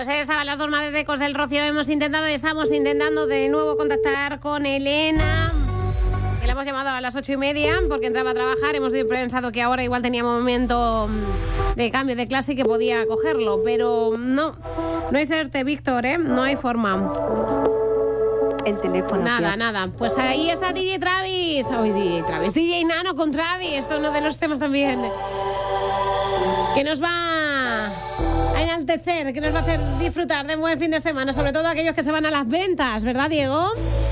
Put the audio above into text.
Pues ahí estaban las dos madres de Ecos del Rocío. Estamos intentando de nuevo contactar con Elena, que la hemos llamado a las 8:30 porque entraba a trabajar. Hemos pensado que ahora igual tenía momento de cambio de clase y que podía cogerlo, pero no hay suerte, Víctor, no hay forma. El teléfono. Nada. Pues ahí está DJ Travis. DJ Nano con Travis. Esto es uno de los temas también que nos va a enaltecer, que nos va a hacer disfrutar de un buen fin de semana, sobre todo aquellos que se van a las ventas, ¿verdad, Diego?